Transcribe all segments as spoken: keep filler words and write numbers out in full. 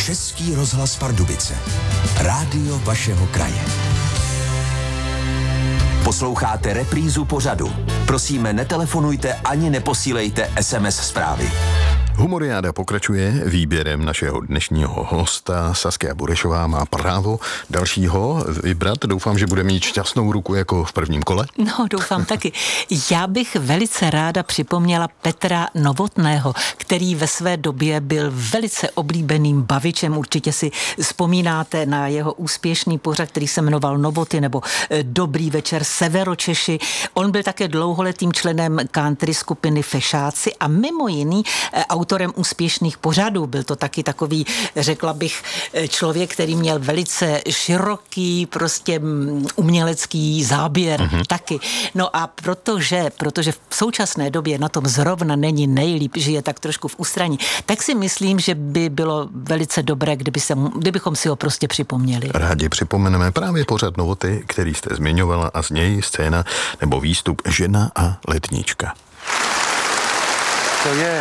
Český rozhlas Pardubice. Rádio vašeho kraje. Posloucháte reprízu pořadu. Prosíme, netelefonujte ani neposílejte es em es zprávy. Humoriáda pokračuje výběrem našeho dnešního hosta. Saskia Burešová má právo dalšího vybrat. Doufám, že bude mít šťastnou ruku jako v prvním kole. No, doufám taky. Já bych velice ráda připomněla Petra Novotného, který ve své době byl velice oblíbeným bavičem. Určitě si vzpomínáte na jeho úspěšný pořad, který se jmenoval Novoty nebo Dobrý večer Severočeši. On byl také dlouholetým členem country skupiny Fešáci a mimo jiný autorem úspěšných pořadů. Byl to taky takový, řekla bych, člověk, který měl velice široký prostě umělecký záběr mm-hmm. taky. No a protože, protože v současné době na tom zrovna není nejlíp, že je tak trošku v ústraní, tak si myslím, že by bylo velice dobré, kdyby se, kdybychom si ho prostě připomněli. Rádi připomeneme právě pořad Novoty, který jste zmiňovala a z něj scéna nebo výstup Žena a lednička. To je...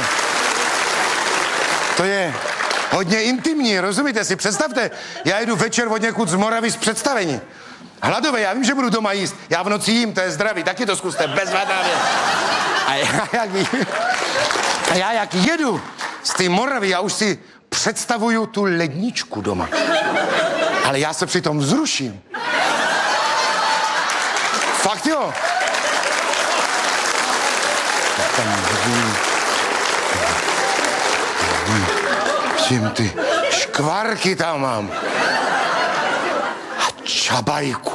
To je hodně intimní, rozumíte si? Představte, já jdu večer od někud z Moravy z představení. Hladové, já vím, že budu doma jíst. Já v noci jím, to je zdravý, taky to zkuste, bezvadná věc. A já jak, a já jak jedu z té Moravy, já už si představuju tu ledničku doma. Ale já se přitom vzruším. Fakt jo. Tam vidím... Tím ty škvárky tam mám. A čabajku.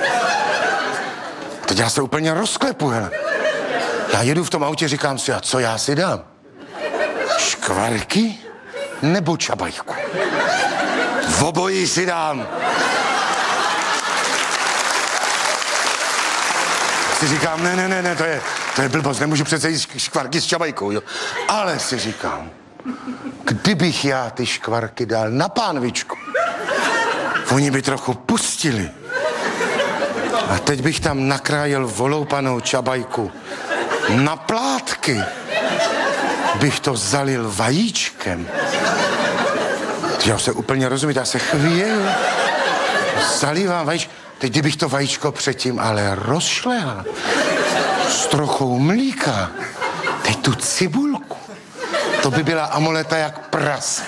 Teď já se úplně rozklepu, hele. Já jedu v tom autě, říkám si, a co já si dám? Škvárky nebo čabajku? V obojí si dám. Si říkám, ne, ne, ne, ne, to je, to je blbost, nemůžu přece jíst škvárky s čabajkou, jo. Ale si říkám, kdybych já ty škvarky dal na pánvičku, oni by trochu pustili. A teď bych tam nakrájel voloupanou čabajku na plátky. Bych to zalil vajíčkem. Já se úplně rozumím, já se chvěju. Zalívám vajíčko. Teď kdybych to vajíčko předtím ale rozšlehl s trochou mlíka. Teď tu cibulku. To by byla amuleta jak pras.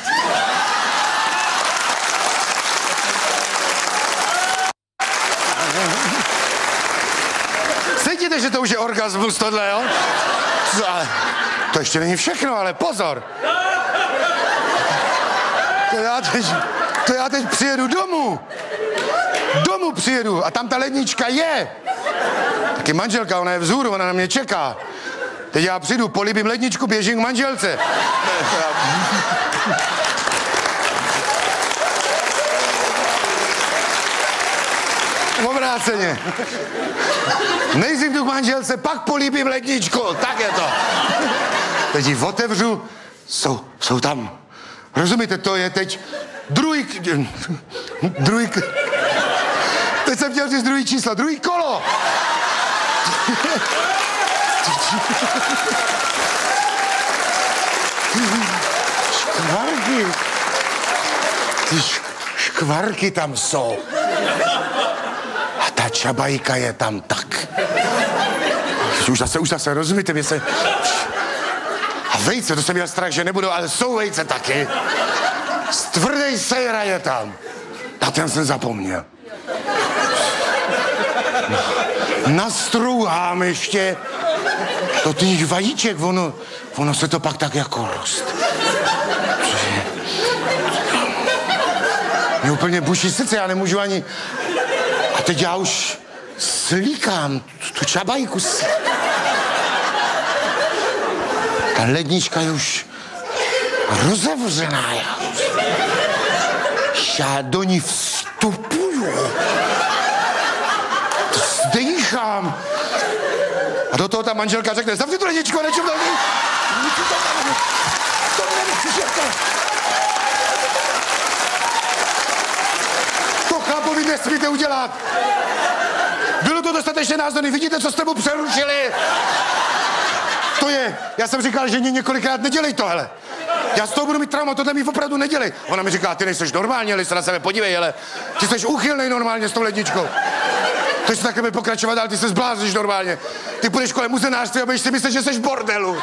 Cítíte, že to už je orgasmus tohle, jo? Ale to ještě není všechno, ale pozor. To já teď, to já teď přijedu domů. Domů přijedu a tam ta lednička je. Taky manželka, ona je vzhůru, ona na mě čeká. Teď já přijdu, políbím ledničku, běžím k manželce. Obráceně. Nejdřív jdu k manželce, pak políbím ledničku. Tak je to. Teď ji otevřu, jsou, jsou tam. Rozumíte, to je teď druhý... Druhý... Teď jsem chtěl říct druhý číslo, druhý kolo. Škvarky. Ty šk- škvarky tam jsou. A ta čabajka je tam tak. Už zase, už zase, rozumíte, mě se... A vejce, to jsem měl strach, že nebudou, ale jsou vejce taky. Stvrdej sejra je tam. A ten jsem zapomněl. Nastrouhám ještě do těch vajíček, ono, ono se to pak tak jako rost. Mě úplně buší srdce, já nemůžu ani... A teď já už slíkám tu čabajku. Ta lednička je už rozevřená. Já, já do ní vstupuju. Dýchám. A do toho ta manželka řekne, zavři tu ledničku a nečem to není. To není, to chlapovi nesmíte udělat. Bylo to dostatečně názorný, vidíte, co jste mu přerušili? To je, já jsem říkal, že mě několikrát nedělej tohle. Já z toho budu mít trauma, tohle mi opravdu nedělej. Ona mi říká, ty nejseš normální, ale se na sebe podívej, ale ty jsi úchylnej normálně s tou ledničkou. Ty jsi takhle pokračovat, ale ty se zblázníš normálně. Ty půjdeš kolem muzenářství a budeš si myslet, že jsi v bordelu.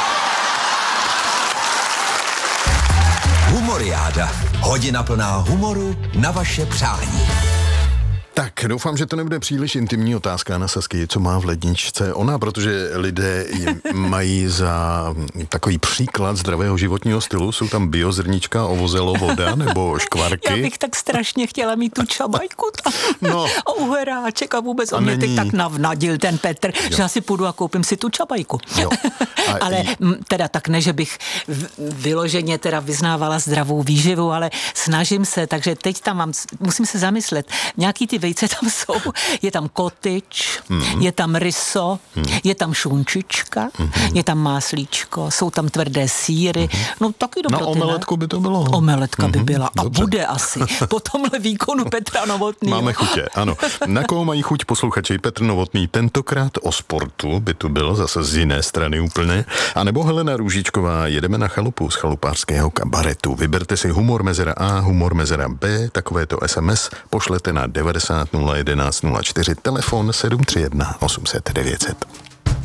Humoriáda. Hodina plná humoru na vaše přání. Tak, doufám, že to nebude příliš intimní otázka na Sasky, co má v ledničce ona, protože lidé ji mají za takový příklad zdravého životního stylu. Jsou tam biozrnička, ovozelo, voda nebo škvarky. Já bych tak strašně chtěla mít tu čabajku tam. No. A uheráček a vůbec A o mě není. teď tak navnadil ten Petr, jo. že já si půjdu a koupím si tu čabajku. Jo. A ale i... m, teda tak ne, že bych v, vyloženě teda vyznávala zdravou výživu, ale snažím se, takže teď tam mám, musím se zamyslet, nějaký ty vejce tam jsou, je tam kotyč, mm. je tam ryso, mm. je tam šunčička, mm. je tam máslíčko, jsou tam tvrdé sýry, mm. no taky Na dobroty, omeletku by to bylo. Omeletka mm. by byla a Dobře. bude asi po tomhle výkonu Petra Novotného. Máme chutě, ano. Na koho mají chuť posluchači? Petr Novotný tentokrát o sportu by tu bylo zase z jiné strany úplně. A nebo Helena Růžičková, jedeme na chalupu z chalupářského kabaretu. Vyberte si humor mezera A, humor mezera B, takovéto es em es pošlete na devadesát nula jedenáct nula čtyři, telefon sedm tři jedna osm set devět set.